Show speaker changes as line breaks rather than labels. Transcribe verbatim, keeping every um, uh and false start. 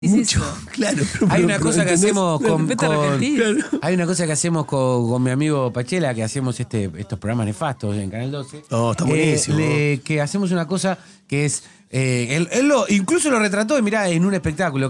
Mucho, claro. Pero,
hay
pero,
una
pero,
cosa que
¿entendés?
hacemos con,
Vete a
con-
arrepentir.
Claro.
hay una cosa que hacemos con, con mi amigo Pachela, que hacemos este, estos programas nefastos en Canal doce.
Oh, está
que,
buenísimo.
le- que hacemos una cosa que es, eh, él, él lo, incluso lo retrató, mirá, en un espectáculo.